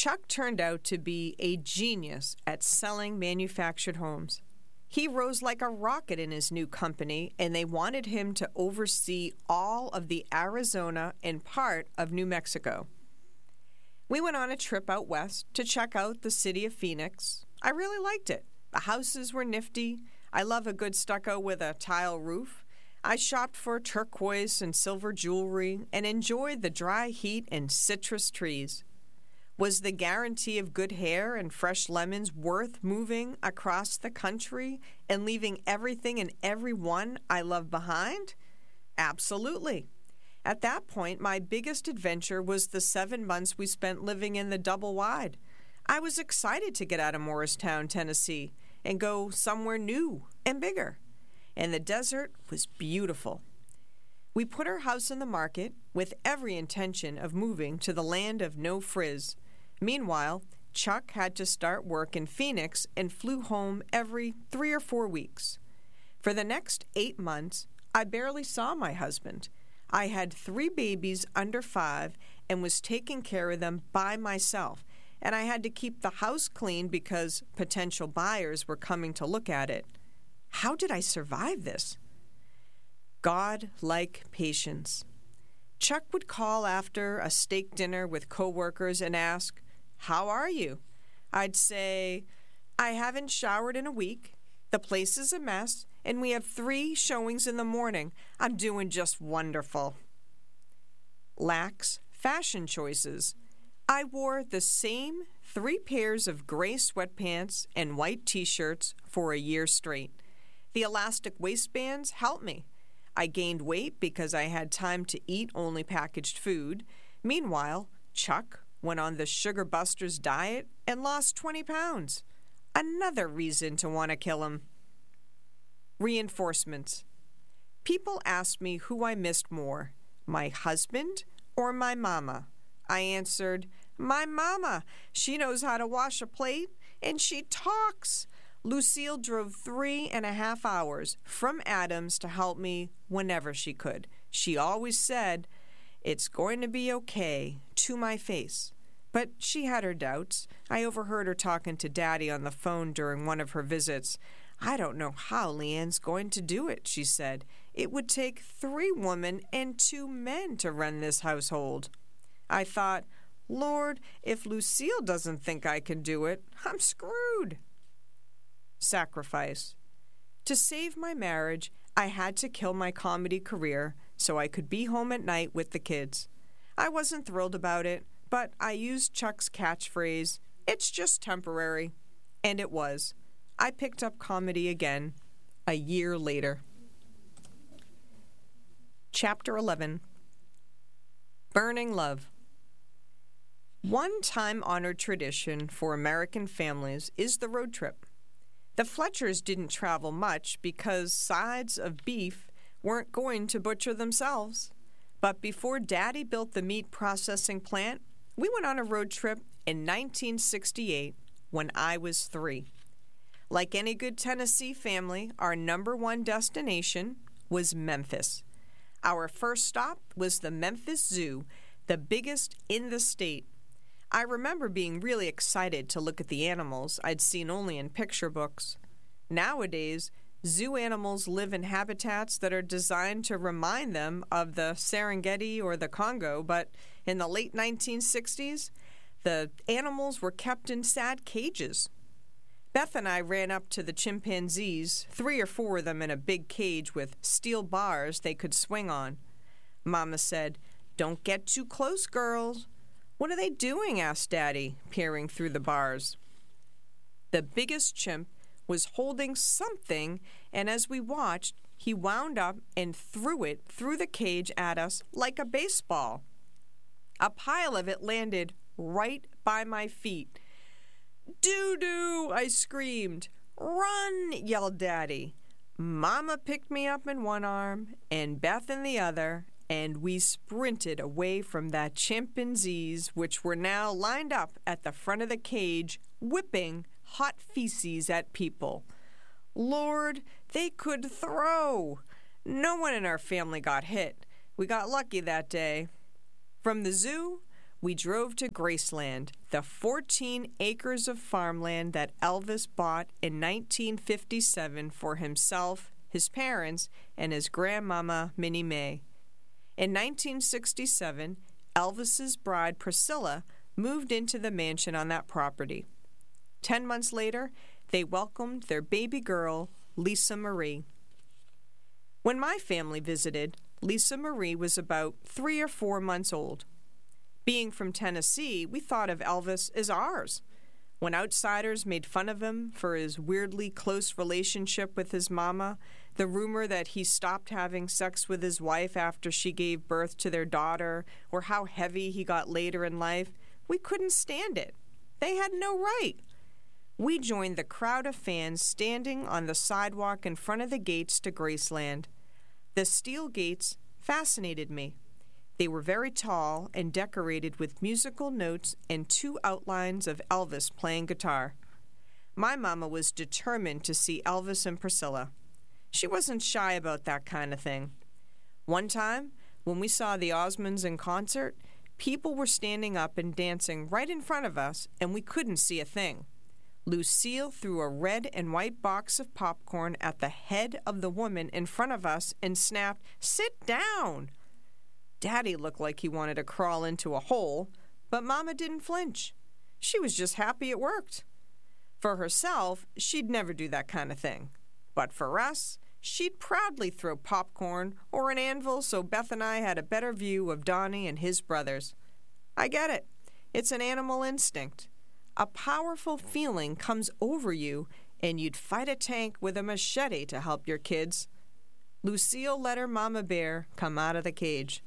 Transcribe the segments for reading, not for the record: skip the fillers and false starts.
Chuck turned out to be a genius at selling manufactured homes. He rose like a rocket in his new company, and they wanted him to oversee all of the Arizona and part of New Mexico. We went on a trip out west to check out the city of Phoenix. I really liked it. The houses were nifty. I love a good stucco with a tile roof. I shopped for turquoise and silver jewelry and enjoyed the dry heat and citrus trees. Was the guarantee of good hair and fresh lemons worth moving across the country and leaving everything and everyone I love behind? Absolutely. At that point, my biggest adventure was the 7 months we spent living in the double wide. I was excited to get out of Morristown, Tennessee, and go somewhere new and bigger. And the desert was beautiful. We put our house on the market with every intention of moving to the land of no frizz. Meanwhile, Chuck had to start work in Phoenix and flew home every 3 or 4 weeks. For the next 8 months, I barely saw my husband. I had 3 babies under 5 and was taking care of them by myself, and I had to keep the house clean because potential buyers were coming to look at it. How did I survive this? God-like patience. Chuck would call after a steak dinner with coworkers and ask, "How are you?" I'd say, "I haven't showered in a week. The place is a mess, and we have 3 showings in the morning. I'm doing just wonderful." Lax fashion choices. I wore the same 3 pairs of gray sweatpants and white t-shirts for a year straight. The elastic waistbands helped me. I gained weight because I had time to eat only packaged food. Meanwhile, Chuck went on the Sugar Busters diet and lost 20 pounds. Another reason to want to kill him. Reinforcements. People asked me who I missed more, my husband or my mama. I answered, "My mama. She knows how to wash a plate, and she talks." Lucille drove 3.5 hours from Adams to help me whenever she could. She always said, "It's going to be okay," to my face. But she had her doubts. I overheard her talking to Daddy on the phone during one of her visits. "I don't know how Leanne's going to do it," she said. "It would take 3 women and 2 men to run this household." I thought, Lord, if Lucille doesn't think I can do it, I'm screwed. Sacrifice. To save my marriage, I had to kill my comedy career so I could be home at night with the kids. I wasn't thrilled about it, but I used Chuck's catchphrase, "It's just temporary." And it was. I picked up comedy again a year later. Chapter 11. Burning Love. One time-honored tradition for American families is the road trip. The Fletchers didn't travel much because sides of beef weren't going to butcher themselves. But before Daddy built the meat processing plant, we went on a road trip in 1968 when I was 3. Like any good Tennessee family, our number 1 destination was Memphis. Our first stop was the Memphis Zoo, the biggest in the state. I remember being really excited to look at the animals I'd seen only in picture books. Nowadays, zoo animals live in habitats that are designed to remind them of the Serengeti or the Congo, but in the late 1960s, the animals were kept in sad cages. Beth and I ran up to the chimpanzees, 3 or 4 of them in a big cage with steel bars they could swing on. Mama said, "Don't get too close, girls." "What are they doing?" asked Daddy, peering through the bars. The biggest chimp was holding something, and as we watched, he wound up and threw it through the cage at us like a baseball. A pile of it landed right by my feet. "Doo-doo!" I screamed. "Run!" yelled Daddy. Mama picked me up in one arm and Beth in the other, and we sprinted away from that chimpanzees, which were now lined up at the front of the cage, whipping hot feces at people. Lord, they could throw. No one in our family got hit. We got lucky that day. From the zoo, we drove to Graceland, the 14 acres of farmland that Elvis bought in 1957 for himself, his parents, and his grandmama, Minnie Mae. In 1967, Elvis's bride, Priscilla, moved into the mansion on that property. 10 months later, they welcomed their baby girl, Lisa Marie. When my family visited, Lisa Marie was about 3 or 4 months old. Being from Tennessee, we thought of Elvis as ours. When outsiders made fun of him for his weirdly close relationship with his mama, the rumor that he stopped having sex with his wife after she gave birth to their daughter, or how heavy he got later in life, we couldn't stand it. They had no right. We joined the crowd of fans standing on the sidewalk in front of the gates to Graceland. The steel gates fascinated me. They were very tall and decorated with musical notes and 2 outlines of Elvis playing guitar. My mama was determined to see Elvis and Priscilla. She wasn't shy about that kind of thing. One time, when we saw the Osmonds in concert, people were standing up and dancing right in front of us, and we couldn't see a thing. Lucille threw a red and white box of popcorn at the head of the woman in front of us and snapped, "Sit down!" Daddy looked like he wanted to crawl into a hole, but Mama didn't flinch. She was just happy it worked. For herself, she'd never do that kind of thing. But for us, she'd proudly throw popcorn or an anvil so Beth and I had a better view of Donnie and his brothers. I get it. It's an animal instinct. A powerful feeling comes over you, and you'd fight a tank with a machete to help your kids. Lucille let her mama bear come out of the cage.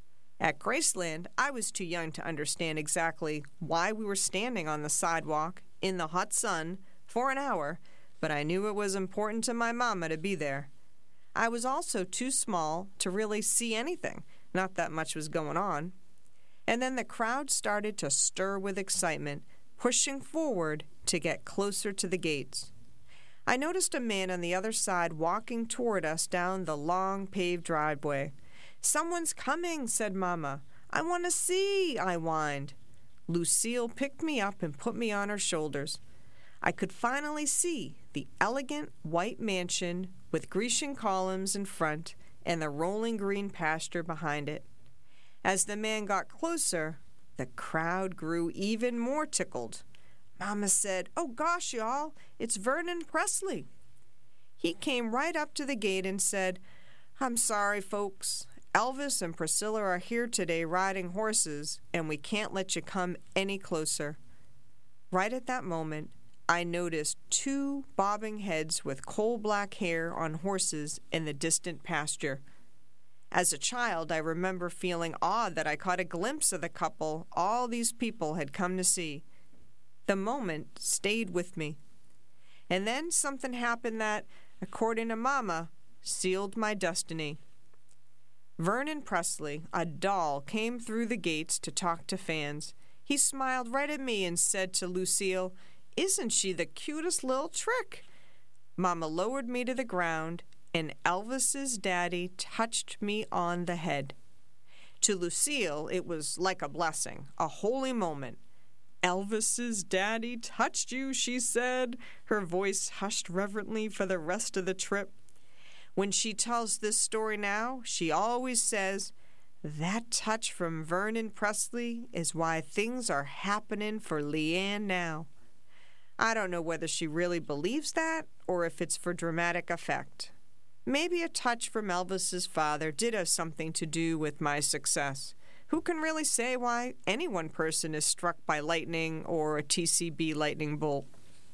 At Graceland, I was too young to understand exactly why we were standing on the sidewalk in the hot sun for an hour, but I knew it was important to my mama to be there. I was also too small to really see anything. Not that much was going on. And then the crowd started to stir with excitement, pushing forward to get closer to the gates. I noticed a man on the other side walking toward us down the long paved driveway. "Someone's coming," said Mama. "I want to see," I whined. Lucille picked me up and put me on her shoulders. I could finally see the elegant white mansion with Grecian columns in front and the rolling green pasture behind it. As the man got closer, the crowd grew even more tickled. Mama said, "Oh gosh, y'all, it's Vernon Presley." He came right up to the gate and said, "I'm sorry, folks. Elvis and Priscilla are here today riding horses, and we can't let you come any closer." Right at that moment, I noticed 2 bobbing heads with coal-black hair on horses in the distant pasture. As a child, I remember feeling awed that I caught a glimpse of the couple all these people had come to see. The moment stayed with me. And then something happened that, according to Mama, sealed my destiny. Vernon Presley, a doll, came through the gates to talk to fans. He smiled right at me and said to Lucille, "Isn't she the cutest little trick?" Mama lowered me to the ground, and Elvis's daddy touched me on the head. To Lucille, it was like a blessing, a holy moment. "Elvis's daddy touched you," she said, her voice hushed reverently for the rest of the trip. When she tells this story now, she always says, "That touch from Vernon Presley is why things are happening for Leanne now." I don't know whether she really believes that or if it's for dramatic effect. Maybe a touch from Elvis's father did have something to do with my success. Who can really say why any one person is struck by lightning or a TCB lightning bolt?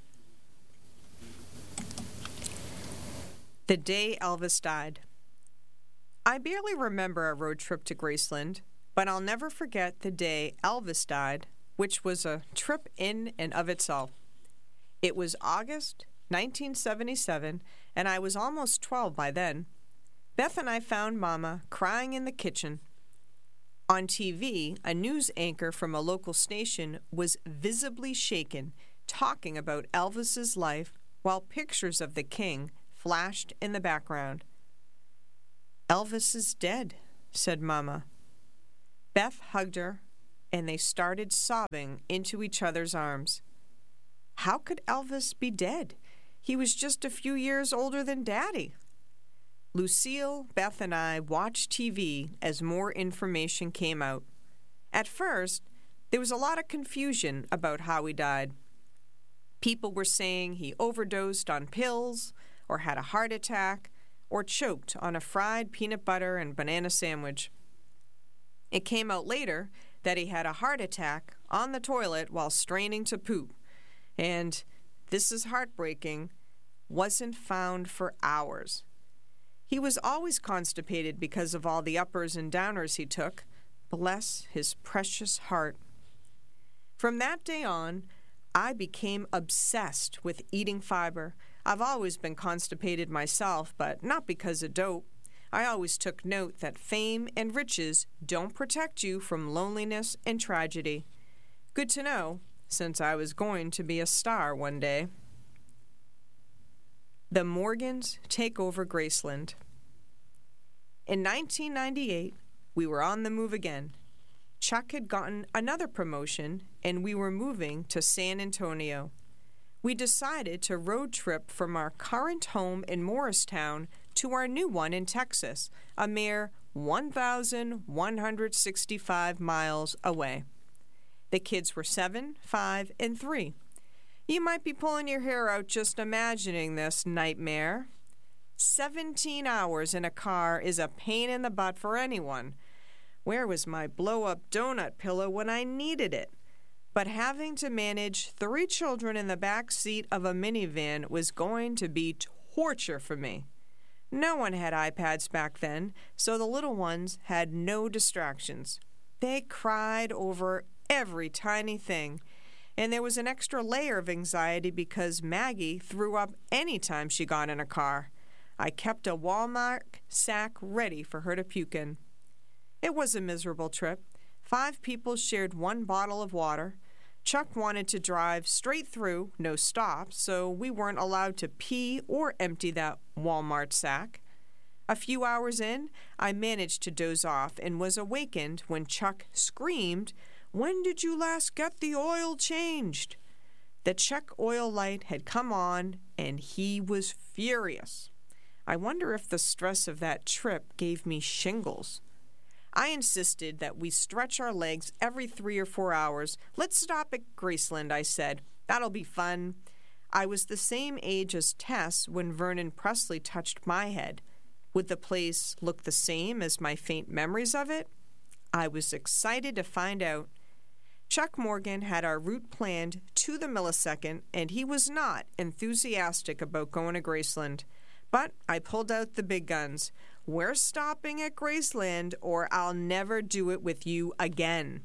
The day Elvis died. I barely remember our road trip to Graceland, but I'll never forget the day Elvis died, which was a trip in and of itself. It was August 1977, and I was almost 12 by then. Beth and I found Mama crying in the kitchen. On TV, a news anchor from a local station was visibly shaken, talking about Elvis's life, while pictures of the king flashed in the background. "Elvis is dead," said Mama. Beth hugged her, and they started sobbing into each other's arms. How could Elvis be dead? He was just a few years older than Daddy. Lucille, Beth, and I watched TV as more information came out. At first, there was a lot of confusion about how he died. People were saying he overdosed on pills, or had a heart attack, or choked on a fried peanut butter and banana sandwich. It came out later that he had a heart attack on the toilet while straining to poop, and, this is heartbreaking, wasn't found for hours. He was always constipated because of all the uppers and downers he took. Bless his precious heart. From that day on, I became obsessed with eating fiber. I've always been constipated myself, but not because of dope. I always took note that fame and riches don't protect you from loneliness and tragedy. Good to know, since I was going to be a star one day. The Morgans take over Graceland. In 1998, we were on the move again. Chuck had gotten another promotion, and we were moving to San Antonio. We decided to road trip from our current home in Morristown to our new one in Texas, a mere 1,165 miles away. The kids were 7, 5, and 3. You might be pulling your hair out just imagining this nightmare. 17 hours in a car is a pain in the butt for anyone. Where was my blow-up donut pillow when I needed it? But having to manage 3 children in the back seat of a minivan was going to be torture for me. No one had iPads back then, so the little ones had no distractions. They cried over every tiny thing, and there was an extra layer of anxiety because Maggie threw up any time she got in a car. I kept a Walmart sack ready for her to puke in. It was a miserable trip. 5 people shared 1 bottle of water. Chuck wanted to drive straight through, no stops, so we weren't allowed to pee or empty that Walmart sack. A few hours in, I managed to doze off and was awakened when Chuck screamed, "When did you last get the oil changed?" The check oil light had come on, and he was furious. I wonder if the stress of that trip gave me shingles. I insisted that we stretch our legs every 3 or 4 hours. "Let's stop at Graceland," I said. "That'll be fun." I was the same age as Tess when Vernon Presley touched my head. Would the place look the same as my faint memories of it? I was excited to find out. Chuck Morgan had our route planned to the millisecond, and he was not enthusiastic about going to Graceland. But I pulled out the big guns. "We're stopping at Graceland, or I'll never do it with you again."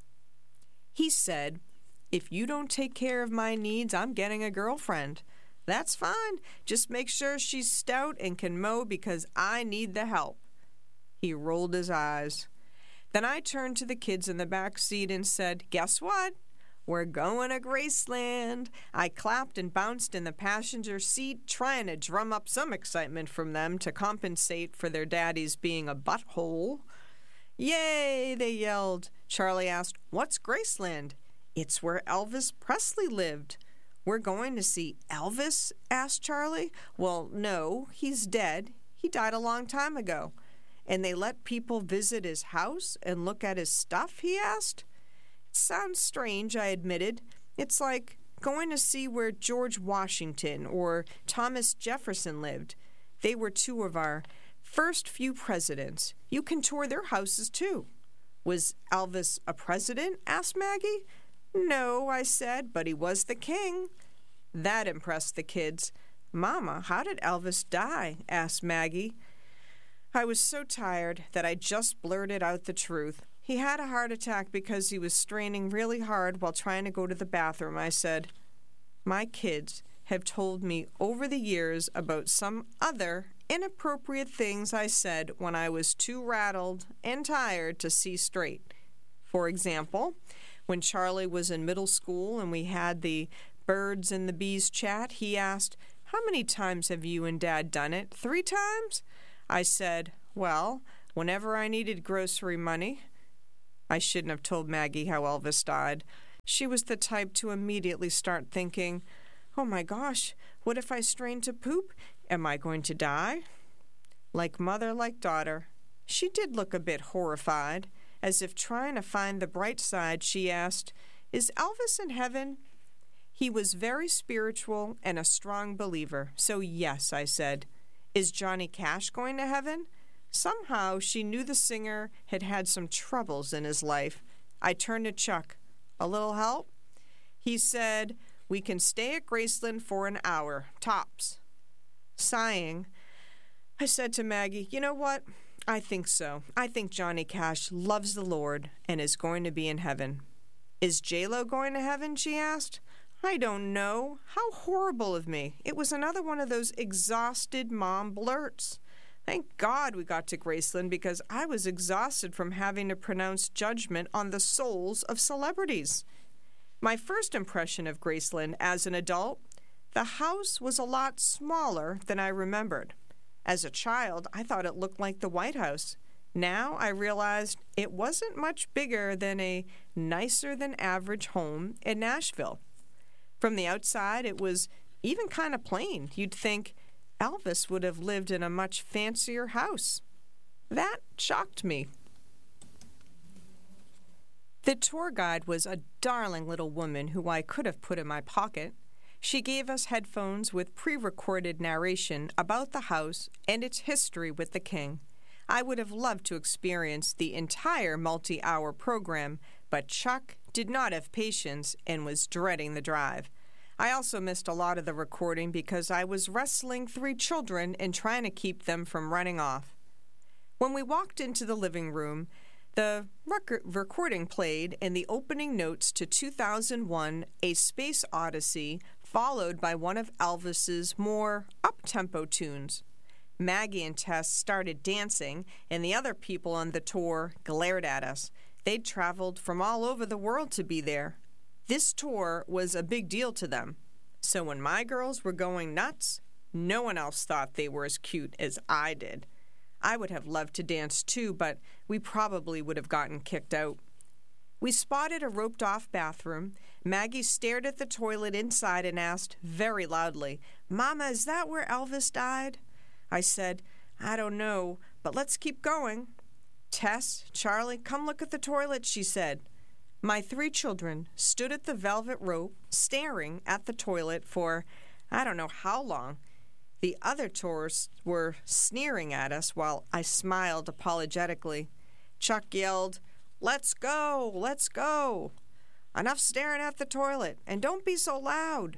He said, "If you don't take care of my needs, I'm getting a girlfriend." "That's fine. Just make sure she's stout and can mow because I need the help." He rolled his eyes. Then I turned to the kids in the back seat and said, "Guess what? We're going to Graceland." I clapped and bounced in the passenger seat, trying to drum up some excitement from them to compensate for their daddy's being a butthole. "Yay!" they yelled. Charlie asked, "What's Graceland?" "It's where Elvis Presley lived." "We're going to see Elvis?" asked Charlie. "Well, no, he's dead. He died a long time ago." "And they let people visit his house and look at his stuff?" he asked. "It sounds strange," I admitted. "It's like going to see where George Washington or Thomas Jefferson lived. They were 2 of our first few presidents. You can tour their houses, too." "Was Elvis a president?" asked Maggie. "No," I said, "but he was the king." That impressed the kids. "Mama, how did Elvis die?" asked Maggie. I was so tired that I just blurted out the truth. "He had a heart attack because he was straining really hard while trying to go to the bathroom," I said. My kids have told me over the years about some other inappropriate things I said when I was too rattled and tired to see straight. For example, when Charlie was in middle school and we had the birds and the bees chat, he asked, "How many times have you and Dad done it? 3 times?" I said, "Well, whenever I needed grocery money." I shouldn't have told Maggie how Elvis died. She was the type to immediately start thinking, "Oh my gosh, what if I strain to poop? Am I going to die?" Like mother, like daughter, she did look a bit horrified. As if trying to find the bright side, she asked, "Is Elvis in heaven?" He was very spiritual and a strong believer, so yes, I said. Is Johnny Cash going to heaven? Somehow she knew the singer had had some troubles in his life. I turned to Chuck. "A little help?" He said, "We can stay at Graceland for an hour, tops." Sighing, I said to Maggie, "You know what? I think so. I think Johnny Cash loves the Lord and is going to be in heaven." "Is J-Lo going to heaven?" she asked. "I don't know. How horrible of me. It was another one of those exhausted mom blurts. Thank God we got to Graceland because I was exhausted from having to pronounce judgment on the souls of celebrities." My first impression of Graceland as an adult, the house was a lot smaller than I remembered. As a child, I thought it looked like the White House. Now I realized it wasn't much bigger than a nicer-than-average home in Nashville. From the outside, it was even kind of plain. You'd think Elvis would have lived in a much fancier house. That shocked me. The tour guide was a darling little woman who I could have put in my pocket. She gave us headphones with pre-recorded narration about the house and its history with the king. I would have loved to experience the entire multi-hour program, but Chuck did not have patience and was dreading the drive. I also missed a lot of the recording because I was wrestling 3 children and trying to keep them from running off. When we walked into the living room, the recording played and the opening notes to 2001, A Space Odyssey, followed by one of Elvis's more up-tempo tunes. Maggie and Tess started dancing, and the other people on the tour glared at us. They'd traveled from all over the world to be there. This tour was a big deal to them. So when my girls were going nuts, no one else thought they were as cute as I did. I would have loved to dance too, but we probably would have gotten kicked out. We spotted a roped-off bathroom. Maggie stared at the toilet inside and asked very loudly, "Mama, is that where Elvis died?" I said, "I don't know, but let's keep going." "Tess, Charlie, come look at the toilet," she said. My 3 children stood at the velvet rope, staring at the toilet for I don't know how long. The other tourists were sneering at us while I smiled apologetically. Chuck yelled, "Let's go, let's go. Enough staring at the toilet, and don't be so loud."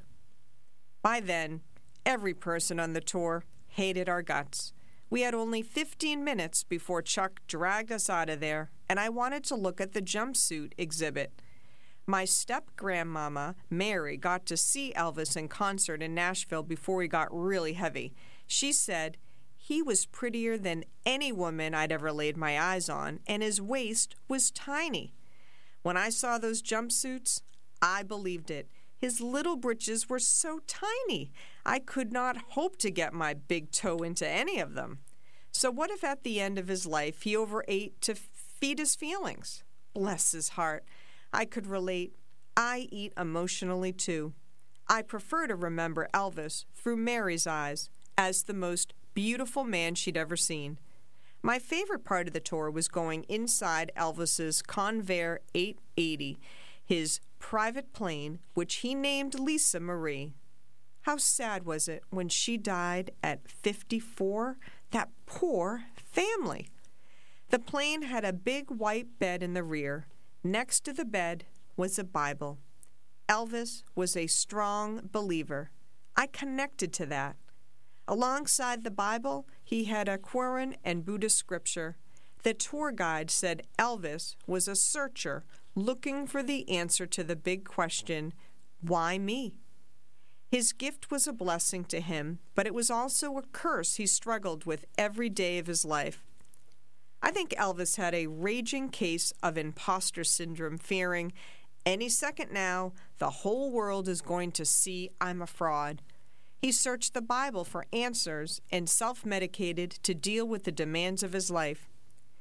By then, every person on the tour hated our guts. We had only 15 minutes before Chuck dragged us out of there, and I wanted to look at the jumpsuit exhibit. My step-grandmama, Mary, got to see Elvis in concert in Nashville before he got really heavy. She said he was prettier than any woman I'd ever laid my eyes on, and his waist was tiny. When I saw those jumpsuits, I believed it. His little britches were so tiny, I could not hope to get my big toe into any of them. So what if at the end of his life he overate to feed his feelings? Bless his heart. I could relate. I eat emotionally too. I prefer to remember Elvis through Mary's eyes as the most beautiful man she'd ever seen. My favorite part of the tour was going inside Elvis's Convair 880, his private plane, which he named Lisa Marie. How sad was it when she died at 54? That poor family. The plane had a big white bed in the rear. Next to the bed was a Bible. Elvis was a strong believer. I connected to that. Alongside the Bible, he had a Quran and Buddhist scripture. The tour guide said Elvis was a searcher looking for the answer to the big question, why me? His gift was a blessing to him, but it was also a curse he struggled with every day of his life. I think Elvis had a raging case of imposter syndrome, fearing any second now the whole world is going to see I'm a fraud. He searched the Bible for answers and self-medicated to deal with the demands of his life.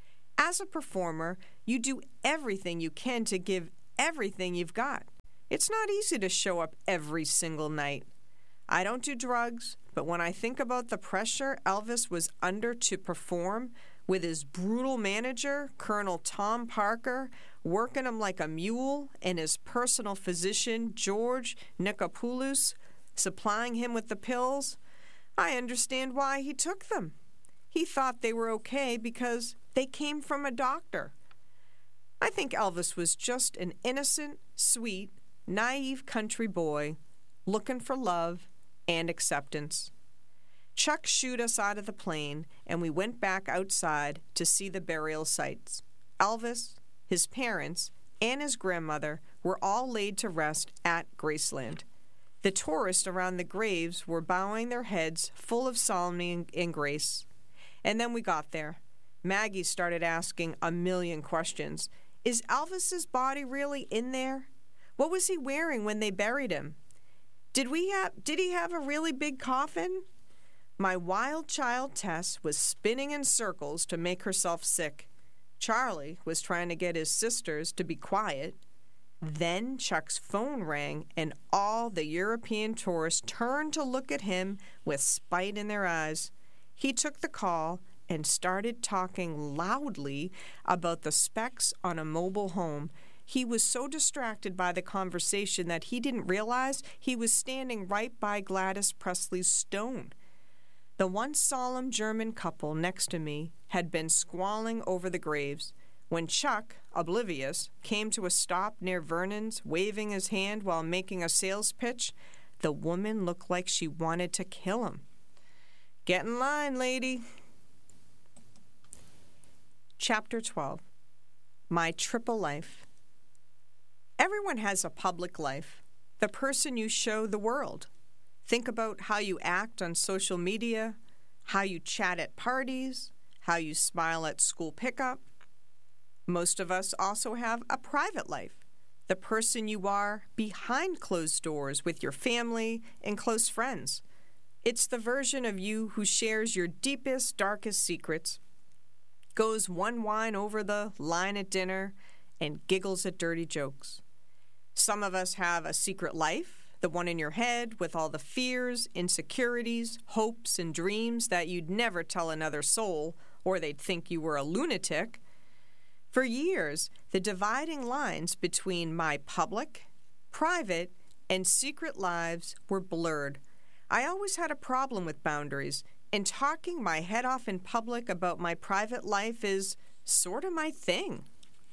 As a performer, you do everything you can to give everything you've got. It's not easy to show up every single night. I don't do drugs, but when I think about the pressure Elvis was under to perform, with his brutal manager, Colonel Tom Parker, working him like a mule, and his personal physician, George Nichopoulos, supplying him with the pills, I understand why he took them. He thought they were okay because they came from a doctor. I think Elvis was just an innocent, sweet, naive country boy looking for love and acceptance. Chuck shooed us out of the plane, and we went back outside to see the burial sites. Elvis, his parents, and his grandmother were all laid to rest at Graceland. The tourists around the graves were bowing their heads full of solemnity and grace. And then we got there. Maggie started asking a million questions. Is Elvis's body really in there? What was he wearing when they buried him? Did he have a really big coffin? My wild child Tess was spinning in circles to make herself sick. Charlie was trying to get his sisters to be quiet. Then Chuck's phone rang, and all the European tourists turned to look at him with spite in their eyes. He took the call and started talking loudly about the specs on a mobile home. He was so distracted by the conversation that he didn't realize he was standing right by Gladys Presley's stone. The once solemn German couple next to me had been squalling over the graves. When Chuck, oblivious, came to a stop near Vernon's, waving his hand while making a sales pitch, the woman looked like she wanted to kill him. Get in line, lady. Chapter 12. My Triple Life. Everyone has a public life, the person you show the world. Think about how you act on social media, how you chat at parties, how you smile at school pickup. Most of us also have a private life, the person you are behind closed doors with your family and close friends. It's the version of you who shares your deepest, darkest secrets, goes one wine over the line at dinner, and giggles at dirty jokes. Some of us have a secret life, the one in your head with all the fears, insecurities, hopes, and dreams that you'd never tell another soul, or they'd think you were a lunatic. For years, the dividing lines between my public, private, and secret lives were blurred. I always had a problem with boundaries, and talking my head off in public about my private life is sort of my thing.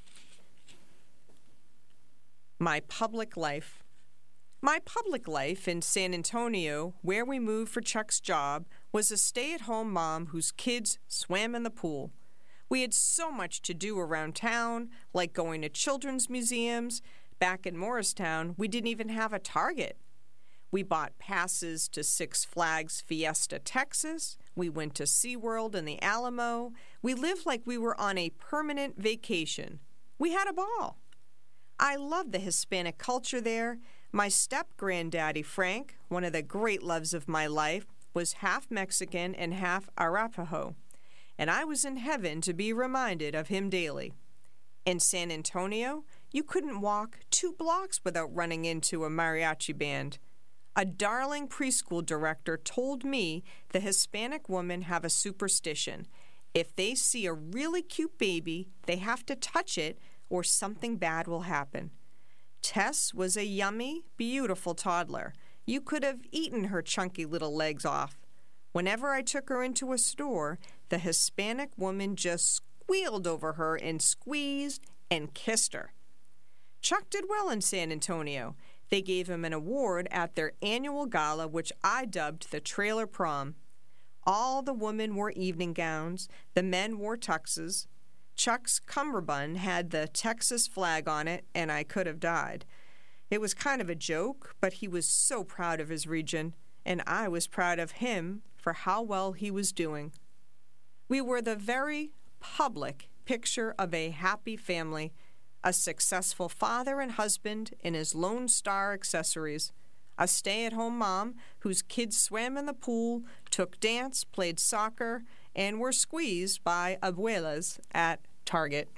My public life. My public life in San Antonio, where we moved for Chuck's job, was a stay-at-home mom whose kids swam in the pool. We had so much to do around town, like going to children's museums. Back in Morristown, we didn't even have a Target. We bought passes to Six Flags Fiesta, Texas. We went to SeaWorld and the Alamo. We lived like we were on a permanent vacation. We had a ball. I loved the Hispanic culture there. My step-granddaddy, Frank, one of the great loves of my life, was half Mexican and half Arapaho, and I was in heaven to be reminded of him daily. In San Antonio, you couldn't walk 2 blocks without running into a mariachi band. A darling preschool director told me the Hispanic women have a superstition. If they see a really cute baby, they have to touch it or something bad will happen. Tess was a yummy, beautiful toddler. You could have eaten her chunky little legs off. Whenever I took her into a store, the Hispanic woman just squealed over her and squeezed and kissed her. Chuck did well in San Antonio. They gave him an award at their annual gala, which I dubbed the Trailer Prom. All the women wore evening gowns. The men wore tuxes. Chuck's cummerbund had the Texas flag on it, and I could have died. It was kind of a joke, but he was so proud of his region, and I was proud of him for how well he was doing. We were the very public picture of a happy family, a successful father and husband in his Lone Star accessories, a stay-at-home mom whose kids swam in the pool, took dance, played soccer, and were squeezed by abuelas at target.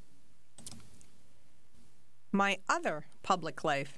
My other public life.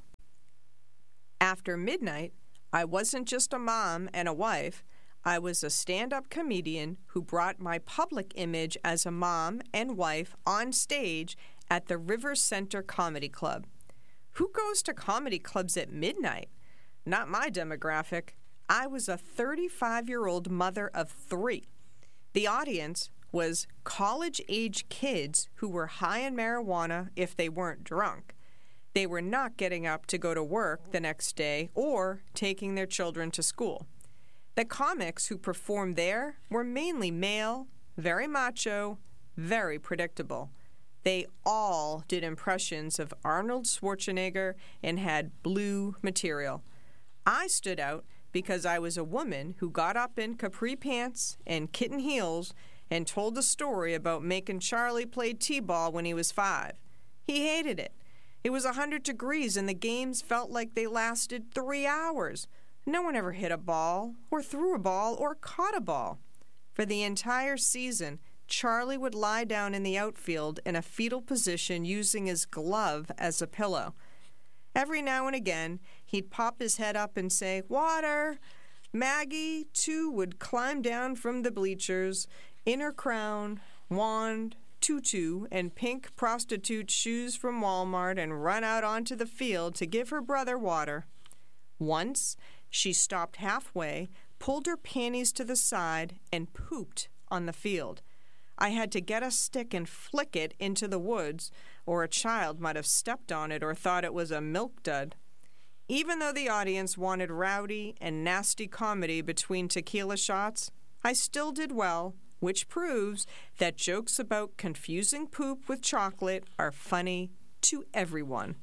After midnight, I wasn't just a mom and a wife. I was a stand-up comedian who brought my public image as a mom and wife on stage at the River Center Comedy Club. Who goes to comedy clubs at midnight? Not my demographic. I was a 35-year-old mother of 3. The audience was college-age kids who were high on marijuana if they weren't drunk. They were not getting up to go to work the next day or taking their children to school. The comics who performed there were mainly male, very macho, very predictable. They all did impressions of Arnold Schwarzenegger and had blue material. I stood out because I was a woman who got up in capri pants and kitten heels and told a story about making Charlie play t-ball when he was 5. He hated it. It was 100 degrees and the games felt like they lasted 3 hours. No one ever hit a ball or threw a ball or caught a ball. For the entire season, Charlie would lie down in the outfield in a fetal position using his glove as a pillow. Every now and again, he'd pop his head up and say, "Water!" Maggie, too, would climb down from the bleachers in her crown, wand, tutu, and pink prostitute shoes from Walmart and run out onto the field to give her brother water. Once, she stopped halfway, pulled her panties to the side, and pooped on the field. I had to get a stick and flick it into the woods, or a child might have stepped on it or thought it was a milk dud. Even though the audience wanted rowdy and nasty comedy between tequila shots, I still did well, which proves that jokes about confusing poop with chocolate are funny to everyone.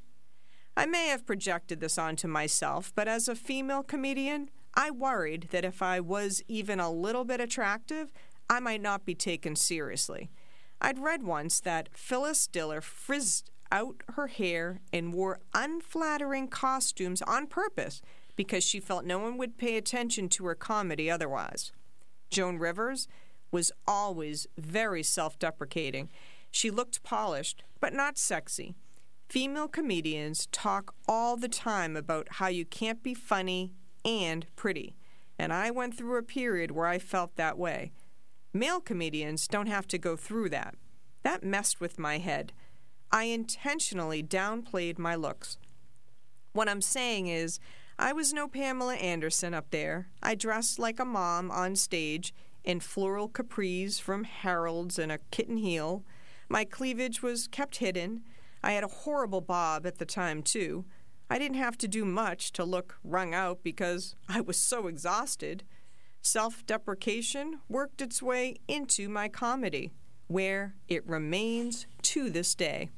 I may have projected this onto myself, but as a female comedian, I worried that if I was even a little bit attractive, I might not be taken seriously. I'd read once that Phyllis Diller frizzed out her hair and wore unflattering costumes on purpose because she felt no one would pay attention to her comedy otherwise. Joan Rivers was always very self-deprecating. She looked polished, but not sexy. Female comedians talk all the time about how you can't be funny and pretty, and I went through a period where I felt that way. Male comedians don't have to go through that. That messed with my head. I intentionally downplayed my looks. What I'm saying is, I was no Pamela Anderson up there. I dressed like a mom on stage in floral capris from Harold's and a kitten heel. My cleavage was kept hidden. I had a horrible bob at the time, too. I didn't have to do much to look wrung out because I was so exhausted. Self-deprecation worked its way into my comedy, where it remains to this day.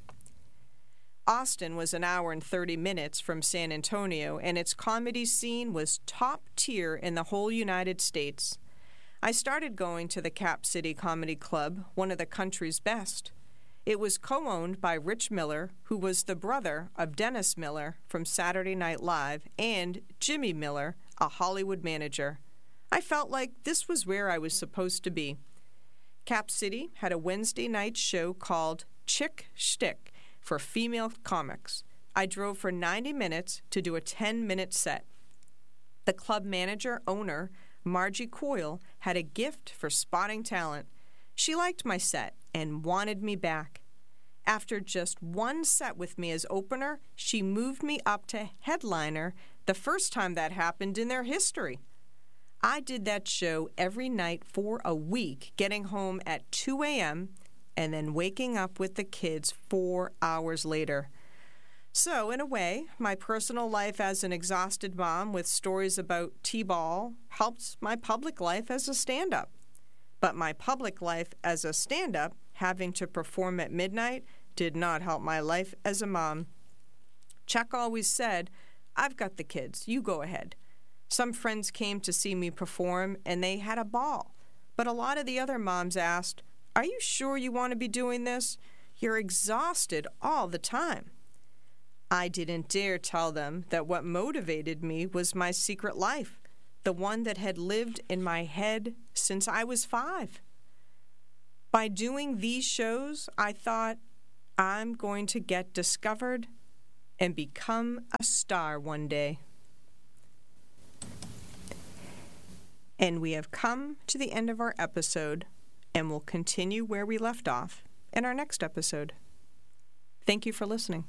Austin was an hour and 30 minutes from San Antonio, and its comedy scene was top tier in the whole United States. I started going to the Cap City Comedy Club, one of the country's best. It was co-owned by Rich Miller, who was the brother of Dennis Miller from Saturday Night Live, and Jimmy Miller, a Hollywood manager. I felt like this was where I was supposed to be. Cap City had a Wednesday night show called Chick Shtick for female comics. I drove for 90 minutes to do a 10-minute set. The club owner, Margie Coyle, had a gift for spotting talent. She liked my set and wanted me back. After just one set with me as opener, she moved me up to headliner, the first time that happened in their history. I did that show every night for a week, getting home at 2 a.m. and then waking up with the kids 4 hours later. So, in a way, my personal life as an exhausted mom with stories about t-ball helped my public life as a stand-up. But my public life as a stand-up, having to perform at midnight, did not help my life as a mom. Chuck always said, "I've got the kids, you go ahead." Some friends came to see me perform, and they had a ball. But a lot of the other moms asked, "Are you sure you want to be doing this? You're exhausted all the time." I didn't dare tell them that what motivated me was my secret life, the one that had lived in my head since I was 5. By doing these shows, I thought I'm going to get discovered and become a star one day. And we have come to the end of our episode, and we'll continue where we left off in our next episode. Thank you for listening.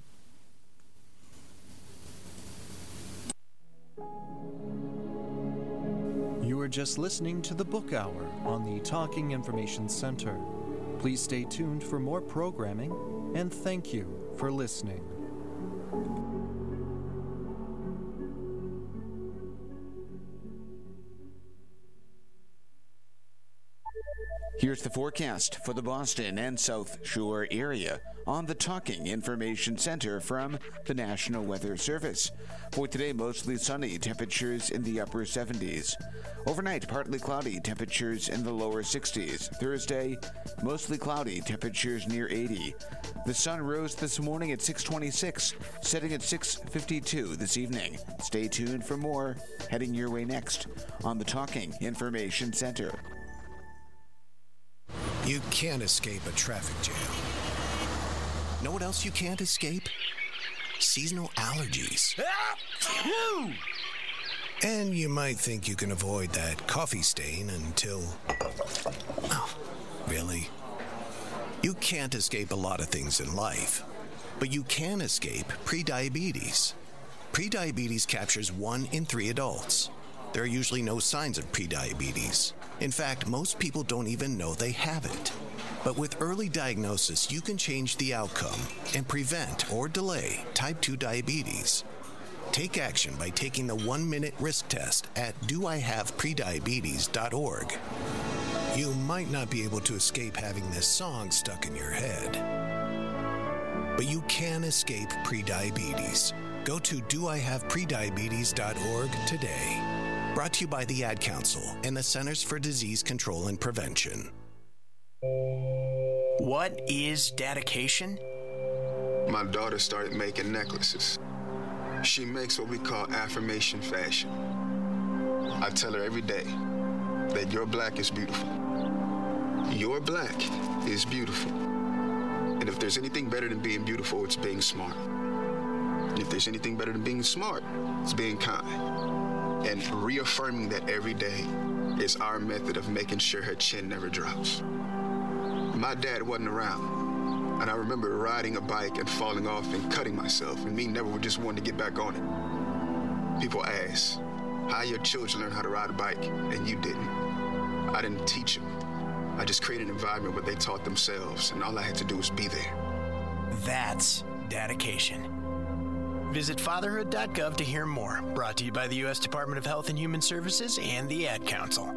You are just listening to the Book Hour on the Talking Information Center. Please stay tuned for more programming, and thank you for listening. Here's the forecast for the Boston and South Shore area on the Talking Information Center from the National Weather Service. For today, mostly sunny, temperatures in the upper 70s. Overnight, partly cloudy, temperatures in the lower 60s. Thursday, mostly cloudy, temperatures near 80. The sun rose this morning at 6:26, setting at 6:52 this evening. Stay tuned for more heading your way next on the Talking Information Center. You can't escape a traffic jam. Know what else you can't escape? Seasonal allergies. And you might think you can avoid that coffee stain until... Oh, really? You can't escape a lot of things in life, but you can escape prediabetes. Prediabetes captures 1 in 3 adults. There are usually no signs of prediabetes. In fact, most people don't even know they have it. But with early diagnosis, you can change the outcome and prevent or delay type 2 diabetes. Take action by taking the 1-minute risk test at doihaveprediabetes.org. You might not be able to escape having this song stuck in your head, but you can escape prediabetes. Go to doihaveprediabetes.org today. Brought to you by the Ad Council and the Centers for Disease Control and Prevention. What is dedication? My daughter started making necklaces. She makes what we call affirmation fashion. I tell her every day that your black is beautiful. Your black is beautiful. And if there's anything better than being beautiful, it's being smart. And if there's anything better than being smart, it's being kind. And reaffirming that every day is our method of making sure her chin never drops. My dad wasn't around, and I remember riding a bike and falling off and cutting myself, and me never just wanting to get back on it. People ask, how your children learn how to ride a bike, and you didn't? I didn't teach them. I just created an environment where they taught themselves, and all I had to do was be there. That's dedication. Visit fatherhood.gov to hear more. Brought to you by the U.S. Department of Health and Human Services and the Ad Council.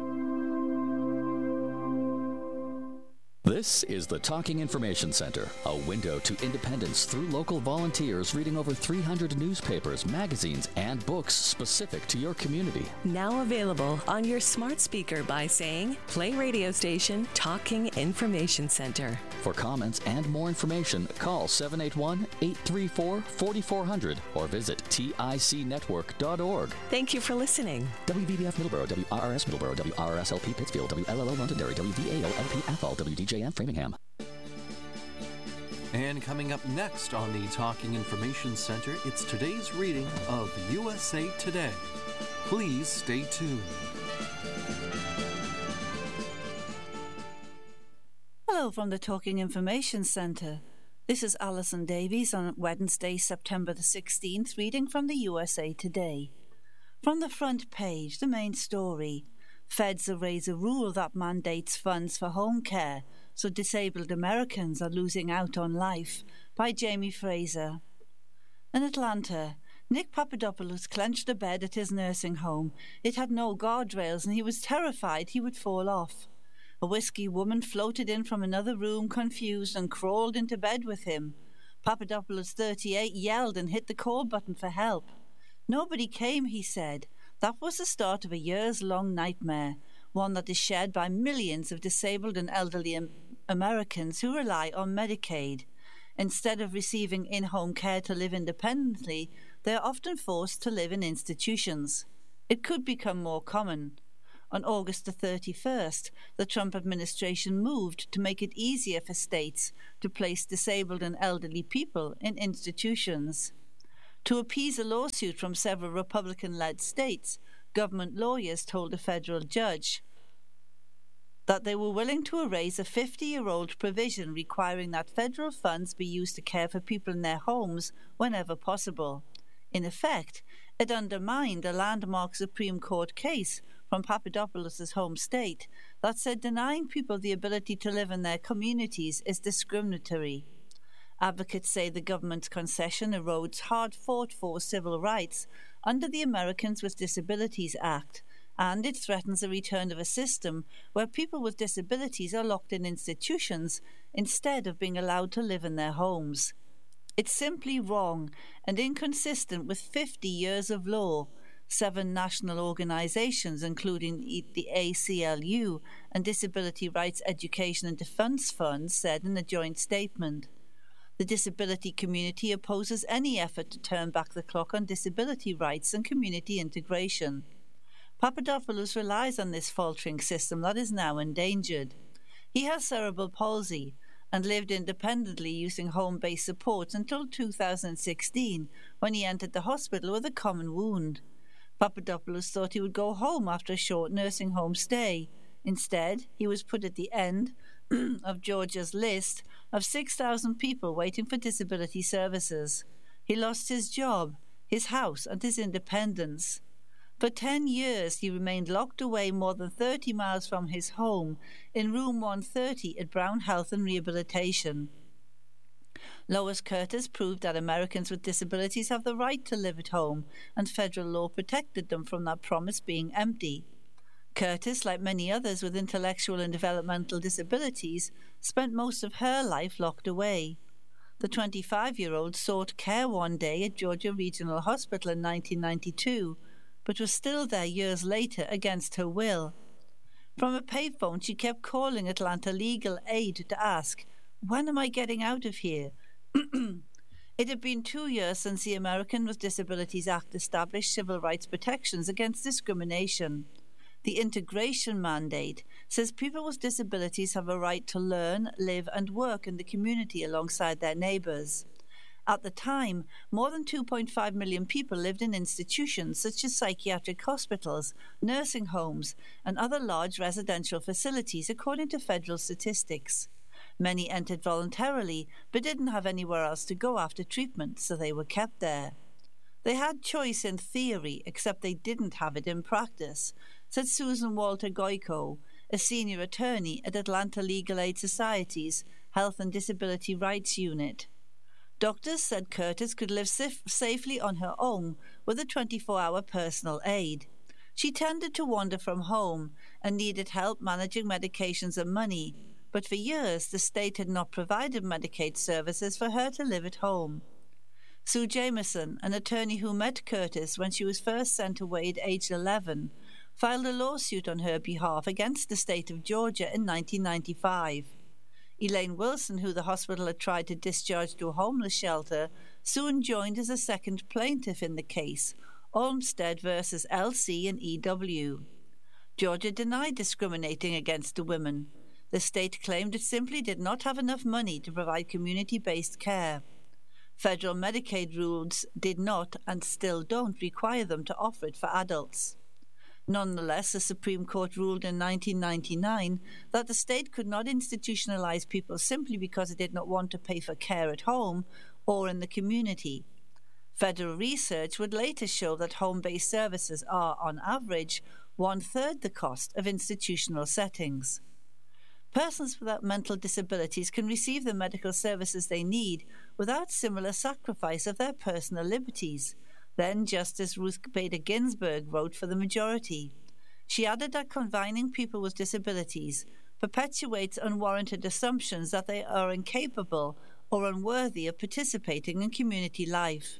This is the Talking Information Center, a window to independence through local volunteers reading over 300 newspapers, magazines, and books specific to your community. Now available on your smart speaker by saying, play radio station Talking Information Center. For comments and more information, call 781-834-4400 or visit ticnetwork.org. Thank you for listening. WVBF Middleborough, WRRS Middleborough, WRSLP Pittsfield, WLLO Londonderry, WVAO-LP Athol, WDJM Framingham. And coming up next on the Talking Information Center, it's today's reading of USA Today. Please stay tuned. Hello from the Talking Information Centre. This is Alison Davies on Wednesday, September the 16th, reading from the USA Today. From the front page, the main story. Feds erase a rule that mandates funds for home care, so disabled Americans are losing out on life, by Jamie Fraser. In Atlanta, Nick Papadopoulos clenched a bed at his nursing home. It had no guardrails and he was terrified he would fall off. A whiskey woman floated in from another room, confused, and crawled into bed with him. Papadopoulos, 38, yelled and hit the call button for help. Nobody came, he said. That was the start of a years-long nightmare, one that is shared by millions of disabled and elderly Americans who rely on Medicaid. Instead of receiving in-home care to live independently, they are often forced to live in institutions. It could become more common. On August the 31st, the Trump administration moved to make it easier for states to place disabled and elderly people in institutions. To appease a lawsuit from several Republican-led states, government lawyers told a federal judge that they were willing to erase a 50-year-old provision requiring that federal funds be used to care for people in their homes whenever possible. In effect, it undermined a landmark Supreme Court case from Papadopoulos' home state that said denying people the ability to live in their communities is discriminatory. Advocates say the government's concession erodes hard-fought-for civil rights under the Americans with Disabilities Act, and it threatens the return of a system where people with disabilities are locked in institutions instead of being allowed to live in their homes. It's simply wrong and inconsistent with 50 years of law, 7 national organizations, including the ACLU and Disability Rights Education and Defense Funds, said in a joint statement. The disability community opposes any effort to turn back the clock on disability rights and community integration. Papadopoulos relies on this faltering system that is now endangered. He has cerebral palsy and lived independently using home-based support until 2016, when he entered the hospital with a common wound. Papadopoulos thought he would go home after a short nursing home stay. Instead, he was put at the end of Georgia's list of 6,000 people waiting for disability services. He lost his job, his house, and his independence. For 10 years, he remained locked away more than 30 miles from his home in room 130 at Brown Health and Rehabilitation. Lois Curtis proved that Americans with disabilities have the right to live at home, and federal law protected them from that promise being empty. Curtis, like many others with intellectual and developmental disabilities, spent most of her life locked away. The 25-year-old sought care one day at Georgia Regional Hospital in 1992, but was still there years later against her will. From a payphone, she kept calling Atlanta Legal Aid to ask, "When am I getting out of here?" It had been 2 years since the American with Disabilities Act established civil rights protections against discrimination. The integration mandate says people with disabilities have a right to learn, live, and work in the community alongside their neighbors. At the time, more than 2.5 million people lived in institutions such as psychiatric hospitals, nursing homes, and other large residential facilities, according to federal statistics. Many entered voluntarily, but didn't have anywhere else to go after treatment, so they were kept there. They had choice in theory, except they didn't have it in practice, said Susan Walter Goyko, a senior attorney at Atlanta Legal Aid Society's Health and Disability Rights Unit. Doctors said Curtis could live safely on her own with a 24-hour personal aide. She tended to wander from home and needed help managing medications and money, but for years the state had not provided Medicaid services for her to live at home. Sue Jameson, an attorney who met Curtis when she was first sent away at age 11, filed a lawsuit on her behalf against the state of Georgia in 1995. Elaine Wilson, who the hospital had tried to discharge to a homeless shelter, soon joined as a second plaintiff in the case, Olmstead versus LC and EW. Georgia denied discriminating against the women. The state claimed it simply did not have enough money to provide community-based care. Federal Medicaid rules did not and still don't require them to offer it for adults. Nonetheless, the Supreme Court ruled in 1999 that the state could not institutionalize people simply because it did not want to pay for care at home or in the community. Federal research would later show that home-based services are, on average, 1/3 the cost of institutional settings. Persons without mental disabilities can receive the medical services they need without similar sacrifice of their personal liberties. Then Justice Ruth Bader Ginsburg wrote for the majority. She added that confining people with disabilities perpetuates unwarranted assumptions that they are incapable or unworthy of participating in community life.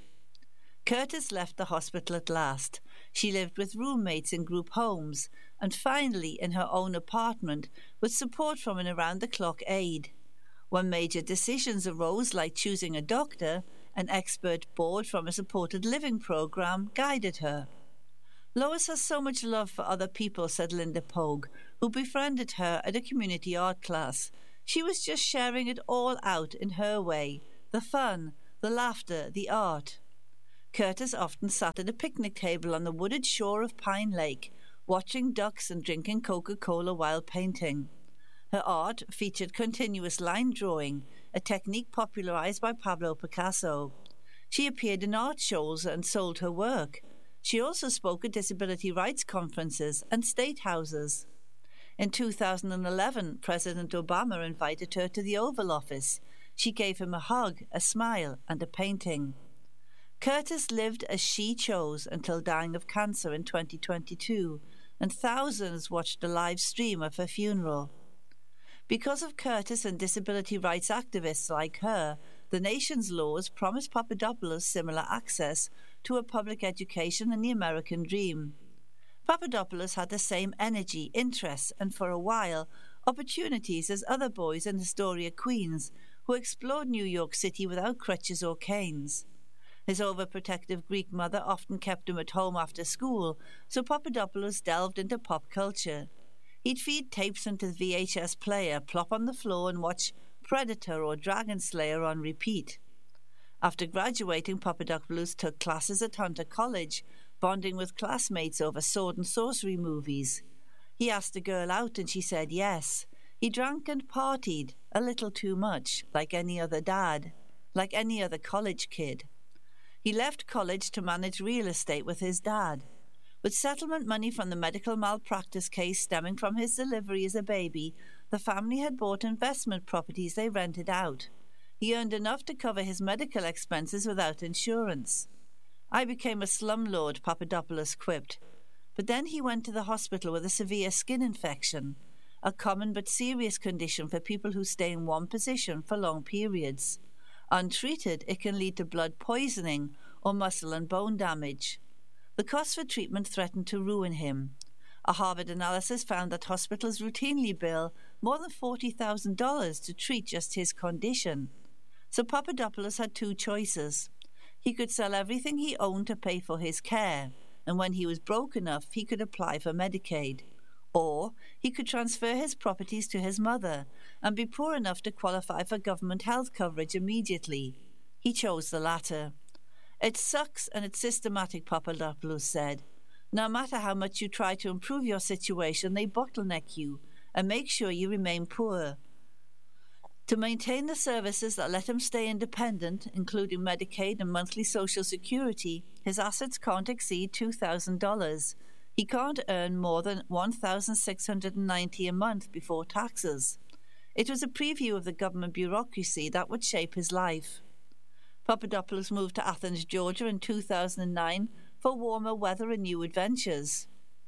Curtis left the hospital at last. She lived with roommates in group homes, and finally in her own apartment with support from an around-the-clock aide. When major decisions arose, like choosing a doctor, an expert board from a supported living program guided her. Lois has so much love for other people, said Linda Pogue, who befriended her at a community art class. She was just sharing it all out in her way, the fun, the laughter, the art. Curtis often sat at a picnic table on the wooded shore of Pine Lake, watching ducks and drinking Coca-Cola while painting. Her art featured continuous line drawing, a technique popularized by Pablo Picasso. She appeared in art shows and sold her work. She also spoke at disability rights conferences and state houses. In 2011, President Obama invited her to the Oval Office. She gave him a hug, a smile, and a painting. Curtis lived as she chose until dying of cancer in 2022, and thousands watched a live stream of her funeral. Because of Curtis and disability rights activists like her, the nation's laws promised Papadopoulos similar access to a public education and the American dream. Papadopoulos had the same energy, interests, and for a while, opportunities as other boys in Astoria, Queens, who explored New York City without crutches or canes. His overprotective Greek mother often kept him at home after school, so Papadopoulos delved into pop culture. He'd feed tapes into the VHS player, plop on the floor and watch Predator or Dragon Slayer on repeat. After graduating, Papadopoulos took classes at Hunter College, bonding with classmates over sword and sorcery movies. He asked a girl out and she said yes. He drank and partied, a little too much, like any other dad, like any other college kid. He left college to manage real estate with his dad. With settlement money from the medical malpractice case stemming from his delivery as a baby, the family had bought investment properties they rented out. He earned enough to cover his medical expenses without insurance. I became a slumlord, Papadopoulos quipped. But then he went to the hospital with a severe skin infection, a common but serious condition for people who stay in one position for long periods. Untreated, it can lead to blood poisoning or muscle and bone damage. The cost for treatment threatened to ruin him. A Harvard analysis found that hospitals routinely bill more than $40,000 to treat just his condition. So Papadopoulos had two choices. He could sell everything he owned to pay for his care, and when he was broke enough, he could apply for Medicaid. Or he could transfer his properties to his mother and be poor enough to qualify for government health coverage immediately. He chose the latter. It sucks and it's systematic, Papadopoulos said. No matter how much you try to improve your situation, they bottleneck you and make sure you remain poor. To maintain the services that let him stay independent, including Medicaid and monthly Social Security, his assets can't exceed $2,000. He can't earn more than $1,690 a month before taxes. It was a preview of the government bureaucracy that would shape his life. Papadopoulos moved to Athens, Georgia in 2009 for warmer weather and new adventures.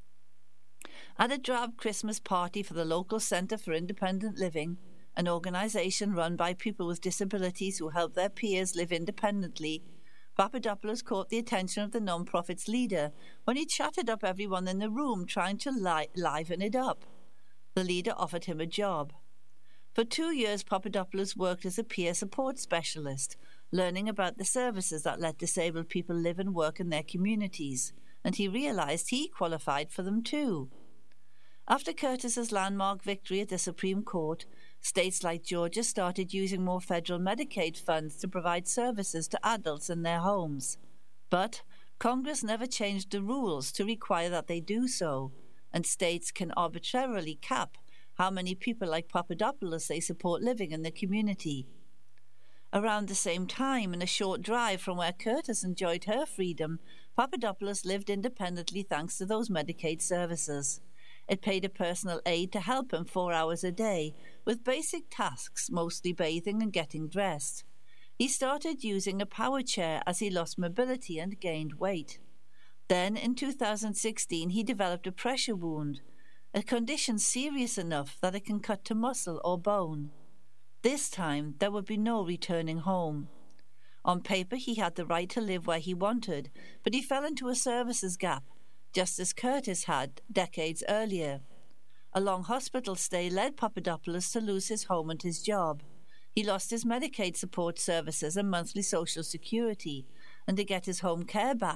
At a drab Christmas party for the local Center for Independent Living, an organization run by people with disabilities who help their peers live independently, Papadopoulos caught the attention of the non-profit's leader when he chatted up everyone in the room trying to liven it up. The leader offered him a job. For 2 years, Papadopoulos worked as a peer support specialist, learning about the services that let disabled people live and work in their communities, and he realized he qualified for them too. After Curtis's landmark victory at the Supreme Court, states like Georgia started using more federal Medicaid funds to provide services to adults in their homes. But Congress never changed the rules to require that they do so, and states can arbitrarily cap how many people like Papadopoulos they support living in the community. Around the same time, in a short drive from where Curtis enjoyed her freedom, Papadopoulos lived independently thanks to those Medicaid services. It paid a personal aide to help him 4 hours a day, with basic tasks, mostly bathing and getting dressed. He started using a power chair as he lost mobility and gained weight. Then, in 2016, he developed a pressure wound, a condition serious enough that it can cut to muscle or bone. This time, there would be no returning home. On paper, he had the right to live where he wanted, but he fell into a services gap, just as Curtis had decades earlier. A long hospital stay led Papadopoulos to lose his home and his job. He lost his Medicaid support services and monthly Social Security, and to get his home care back,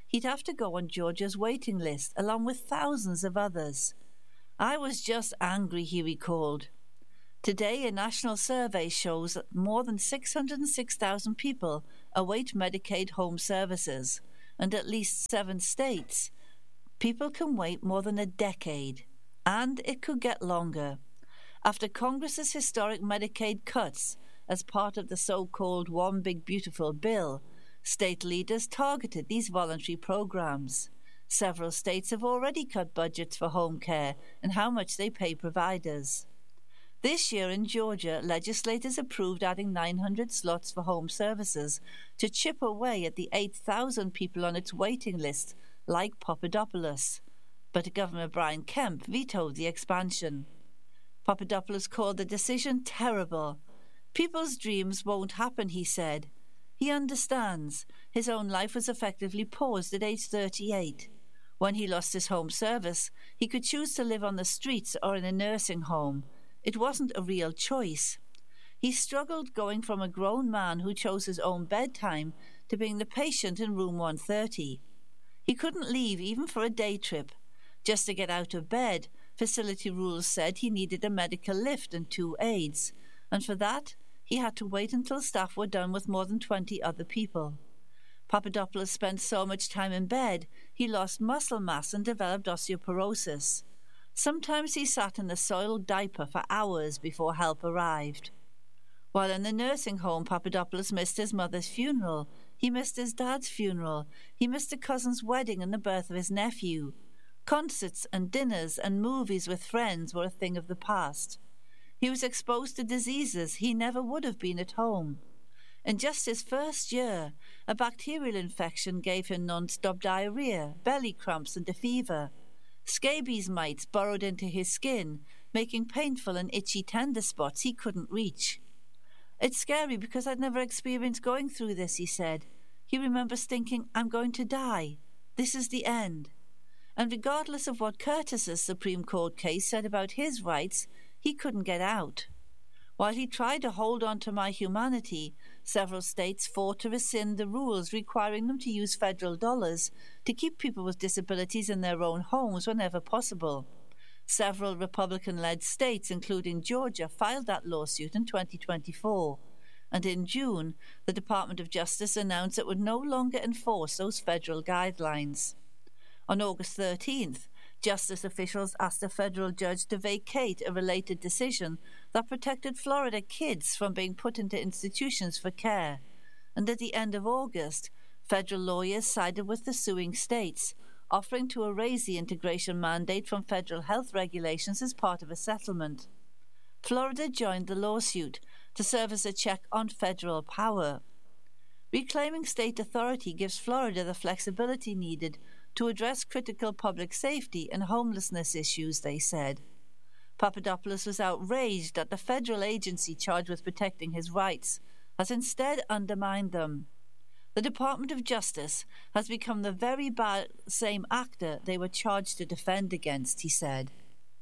he'd have to go on Georgia's waiting list along with thousands of others. "I was just angry," he recalled. Today, a national survey shows that more than 606,000 people await Medicaid home services, and at least 7 states, people can wait more than a decade, and it could get longer. After Congress's historic Medicaid cuts as part of the so-called One Big Beautiful Bill, state leaders targeted these voluntary programs. Several states have already cut budgets for home care and how much they pay providers. This year in Georgia, legislators approved adding 900 slots for home services to chip away at the 8,000 people on its waiting list, like Papadopoulos. But Governor Brian Kemp vetoed the expansion. Papadopoulos called the decision terrible. "People's dreams won't happen," he said. He understands. His own life was effectively paused at age 38. When he lost his home service, he could choose to live on the streets or in a nursing home. It wasn't a real choice. He struggled going from a grown man who chose his own bedtime to being the patient in room 130. He couldn't leave even for a day trip. Just to get out of bed, facility rules said he needed a medical lift and 2 aides, and for that, he had to wait until staff were done with more than 20 other people. Papadopoulos spent so much time in bed, he lost muscle mass and developed osteoporosis. Sometimes he sat in a soiled diaper for hours before help arrived. While in the nursing home, Papadopoulos missed his mother's funeral. He missed his dad's funeral. He missed a cousin's wedding and the birth of his nephew. Concerts and dinners and movies with friends were a thing of the past. He was exposed to diseases he never would have been at home. In just his first year, a bacterial infection gave him non-stop diarrhea, belly cramps and a fever. Scabies mites burrowed into his skin, making painful and itchy tender spots he couldn't reach. "It's scary because I'd never experienced going through this," he said. He remembers thinking, "I'm going to die. This is the end." And regardless of what Curtis's Supreme Court case said about his rights, he couldn't get out. While he tried to hold on to my humanity, several states fought to rescind the rules requiring them to use federal dollars to keep people with disabilities in their own homes whenever possible. Several Republican-led states, including Georgia, filed that lawsuit in 2024. And in June, the Department of Justice announced it would no longer enforce those federal guidelines. On August 13th, Justice officials asked a federal judge to vacate a related decision that protected Florida kids from being put into institutions for care. And at the end of August, federal lawyers sided with the suing states, offering to erase the integration mandate from federal health regulations as part of a settlement. Florida joined the lawsuit to serve as a check on federal power. Reclaiming state authority gives Florida the flexibility needed to address critical public safety and homelessness issues, they said. Papadopoulos was outraged that the federal agency charged with protecting his rights has instead undermined them. The Department of Justice has become the very same actor they were charged to defend against, he said.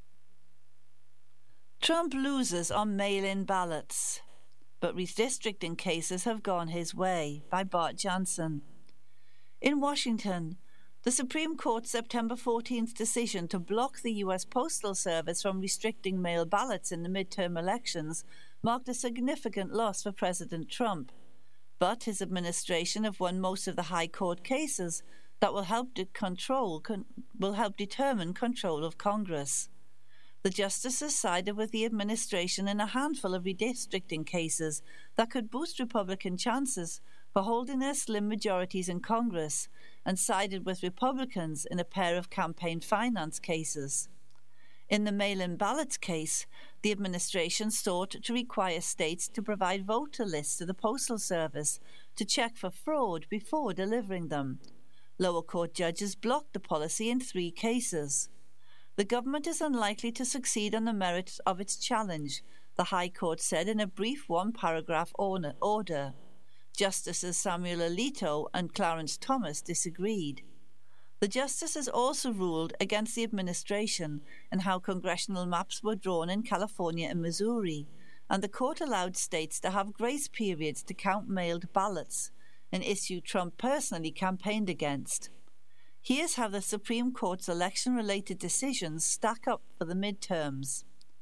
Trump loses on mail-in ballots, but redistricting cases have gone his way, by Bart Jansen. In Washington, the Supreme Court's September 14th decision to block the U.S. Postal Service from restricting mail ballots in the midterm elections marked a significant loss for President Trump. But his administration have won most of the high court cases that will help determine control of Congress. The justices sided with the administration in a handful of redistricting cases that could boost Republican chances for holding their slim majorities in Congress, and sided with Republicans in a pair of campaign finance cases. In the mail-in ballots case, the administration sought to require states to provide voter lists to the Postal Service to check for fraud before delivering them. Lower court judges blocked the policy in 3 cases. The government is unlikely to succeed on the merits of its challenge, the High Court said in a brief 1-paragraph order. Justices Samuel Alito and Clarence Thomas disagreed. The justices also ruled against the administration and how congressional maps were drawn in California and Missouri, and the court allowed states to have grace periods to count mailed ballots, an issue Trump personally campaigned against. Here's how the Supreme Court's election-related decisions stack up for the midterms.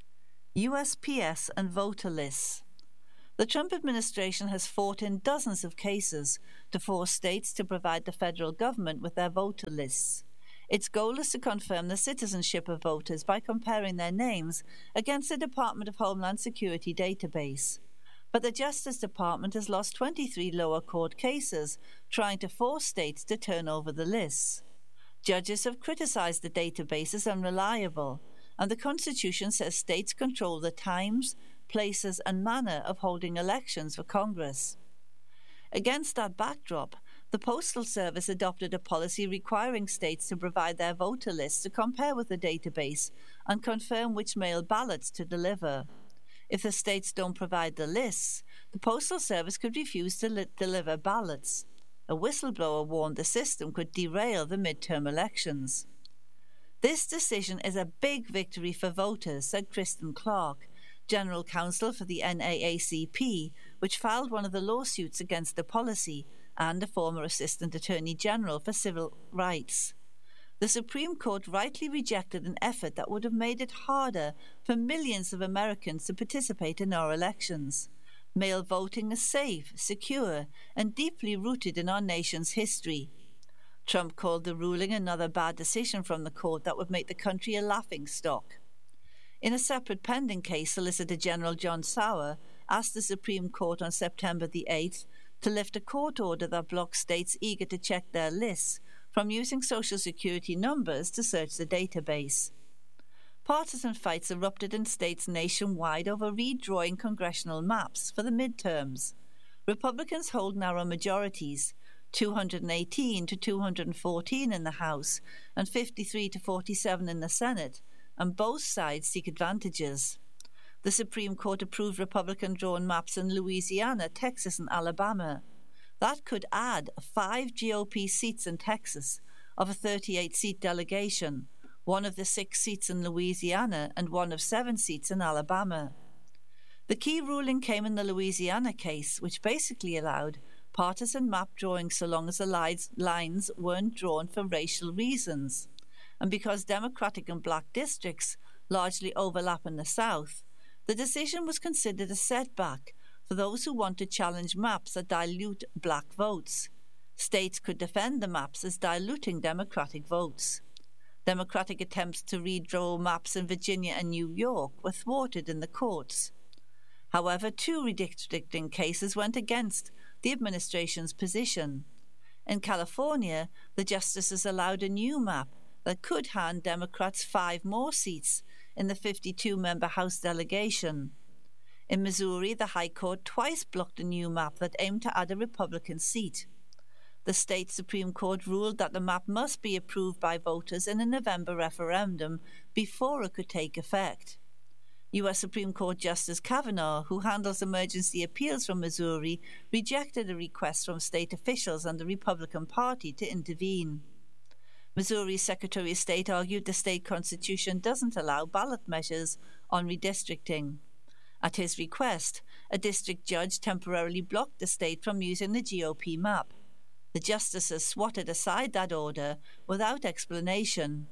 USPS and voter lists. The Trump administration has fought in dozens of cases to force states to provide the federal government with their voter lists. Its goal is to confirm the citizenship of voters by comparing their names against the Department of Homeland Security database. But the Justice Department has lost 23 lower court cases trying to force states to turn over the lists. Judges have criticized the database as unreliable, and the Constitution says states control the times, places, and manner of holding elections for Congress. Against that backdrop, the Postal Service adopted a policy requiring states to provide their voter lists to compare with the database and confirm which mail ballots to deliver. If the states don't provide the lists, the Postal Service could refuse to deliver ballots. A whistleblower warned the system could derail the midterm elections. This decision is a big victory for voters, said Kristen Clark, General Counsel for the NAACP, which filed one of the lawsuits against the policy, and a former Assistant Attorney General for Civil Rights. The Supreme Court rightly rejected an effort that would have made it harder for millions of Americans to participate in our elections. Mail voting is safe, secure, and deeply rooted in our nation's history. Trump called the ruling another bad decision from the court that would make the country a laughingstock. In a separate pending case, Solicitor General John Sauer asked the Supreme Court on September the 8th to lift a court order that blocks states eager to check their lists from using Social Security numbers to search the database. Partisan fights erupted in states nationwide over redrawing congressional maps for the midterms. Republicans hold narrow majorities, 218 to 214 in the House and 53 to 47 in the Senate, and both sides seek advantages. The Supreme Court approved Republican-drawn maps in Louisiana, Texas, and Alabama. That could add 5 GOP seats in Texas of a 38-seat delegation, one of the 6 seats in Louisiana and one of 7 seats in Alabama. The key ruling came in the Louisiana case, which basically allowed partisan map drawing so long as the lines weren't drawn for racial reasons. And because Democratic and black districts largely overlap in the South, the decision was considered a setback for those who want to challenge maps that dilute black votes. States could defend the maps as diluting Democratic votes. Democratic attempts to redraw maps in Virginia and New York were thwarted in the courts. However, 2 redistricting cases went against the administration's position. In California, the justices allowed a new map that could hand Democrats 5 more seats in the 52-member House delegation. In Missouri, the High Court twice blocked a new map that aimed to add a Republican seat. The state Supreme Court ruled that the map must be approved by voters in a November referendum before it could take effect. U.S. Supreme Court Justice Kavanaugh, who handles emergency appeals from Missouri, rejected a request from state officials and the Republican Party to intervene. Missouri's Secretary of State argued the state constitution doesn't allow ballot measures on redistricting. At his request, a district judge temporarily blocked the state from using the GOP map. The justices swatted aside that order without explanation.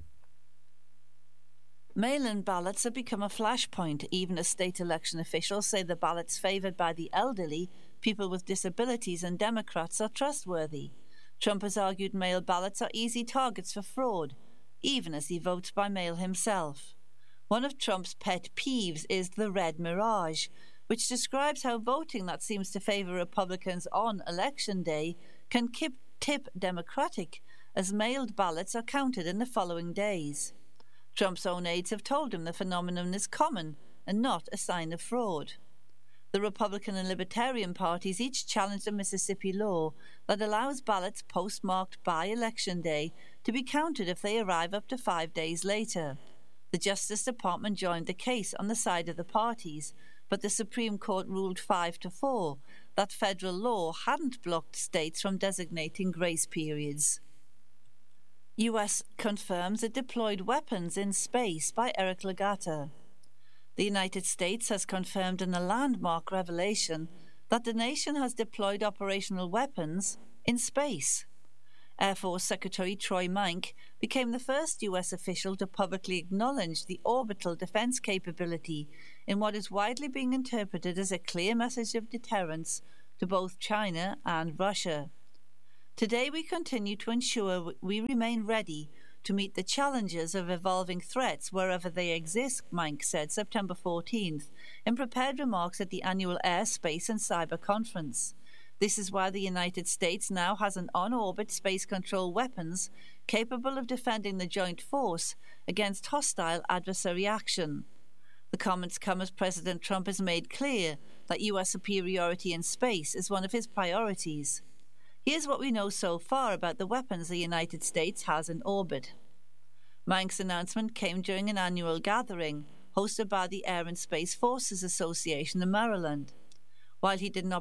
Mail-in ballots have become a flashpoint, even as state election officials say the ballots favored by the elderly, people with disabilities, and Democrats are trustworthy. Trump has argued mail ballots are easy targets for fraud, even as he votes by mail himself. One of Trump's pet peeves is the red mirage, which describes how voting that seems to favor Republicans on Election Day can tip Democratic, as mailed ballots are counted in the following days. Trump's own aides have told him the phenomenon is common and not a sign of fraud. The Republican and Libertarian parties each challenged a Mississippi law that allows ballots postmarked by Election Day to be counted if they arrive up to 5 days later. The Justice Department joined the case on the side of the parties, but the Supreme Court ruled 5-4 that federal law hadn't blocked states from designating grace periods. U.S. confirms it deployed weapons in space by Eric Legata. The United States has confirmed in a landmark revelation that the nation has deployed operational weapons in space. Air Force Secretary Troy Mink became the first U.S. official to publicly acknowledge the orbital defense capability in what is widely being interpreted as a clear message of deterrence to both China and Russia. Today we continue to ensure we remain ready to meet the challenges of evolving threats wherever they exist, Mink said September 14th in prepared remarks at the annual Air, Space and Cyber Conference. This is why the United States now has an on-orbit space control weapons capable of defending the joint force against hostile adversary action. The comments come as President Trump has made clear that U.S. superiority in space is one of his priorities. Here's what we know so far about the weapons the United States has in orbit. Mink's announcement came during an annual gathering hosted by the Air and Space Forces Association in Maryland. While he did not